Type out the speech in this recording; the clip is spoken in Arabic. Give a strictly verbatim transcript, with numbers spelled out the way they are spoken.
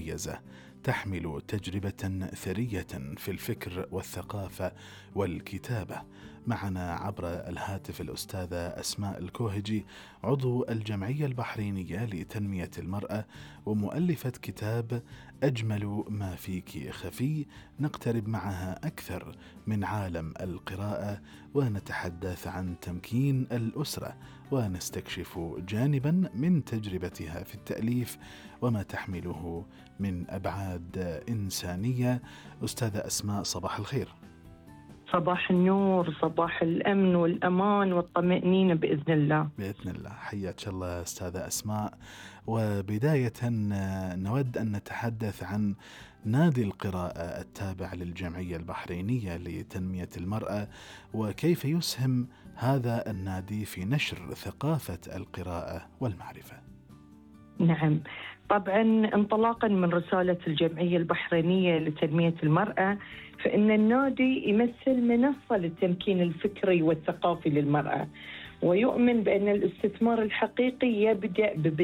مميزة تحمل تجربة ثرية في الفكر والثقافة والكتابة. معنا عبر الهاتف الأستاذة أسماء الكوهجي، عضو الجمعية البحرينية لتنمية المرأة ومؤلفة كتاب أجمل ما فيك خفي، نقترب معها أكثر من عالم القراءة ونتحدث عن تمكين الأسرة ونستكشف جانبا من تجربتها في التأليف وما تحمله من أبعاد إنسانية. أستاذة أسماء، صباح الخير. صباح النور، صباح الأمن والأمان والطمأنينة بإذن الله. بإذن الله. حياك الله أستاذة أسماء. وبداية نود أن نتحدث عن نادي القراءة التابع للجمعية البحرينية لتنمية المرأة، وكيف يسهم هذا النادي في نشر ثقافة القراءة والمعرفة. نعم، طبعا انطلاقا من رسالة الجمعية البحرينية لتنمية المرأة، فإن النادي يمثل منصة للتمكين الفكري والثقافي للمرأة، ويؤمن بأن الاستثمار الحقيقي يبدأ